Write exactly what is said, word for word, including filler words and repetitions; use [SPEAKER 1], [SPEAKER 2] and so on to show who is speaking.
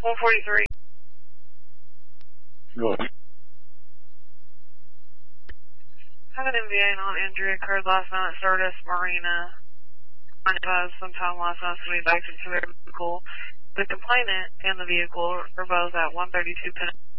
[SPEAKER 1] one forty-three.
[SPEAKER 2] Go ahead.
[SPEAKER 1] Have an M V A non-injury occurred last night at Stardust Marina. Uh, sometime last night, somebody backed into their vehicle. The complainant and the vehicle are both at one thirty-two Penn.